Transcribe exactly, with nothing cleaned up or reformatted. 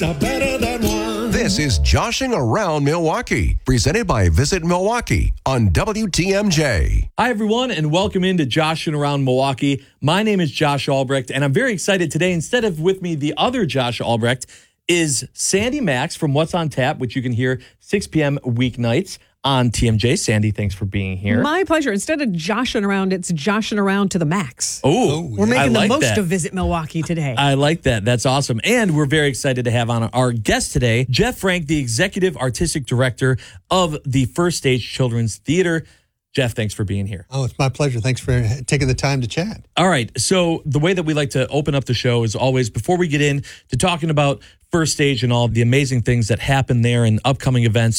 The better than one. This is Joshing Around Milwaukee, presented by Visit Milwaukee on W T M J. Hi, everyone, and welcome into Joshing Around Milwaukee. My name is Josh Albrecht, and I'm very excited today. Instead of with me, the other Josh Albrecht is Sandy Max from What's on Tap, which you can hear six p.m. weeknights on T M J. Sandy, thanks for being here. My pleasure. Instead of joshing around, it's joshing around to the max. Oh, We're making I the like most that. of Visit Milwaukee today. I like that. That's awesome. And we're very excited to have on our guest today, Jeff Frank, the Executive Artistic Director of the First Stage Children's Theater. Jeff, thanks for being here. Oh, it's my pleasure. Thanks for taking the time to chat. All right. So the way that we like to open up the show is always, before we get in to talking about First Stage and all the amazing things that happen there and upcoming events,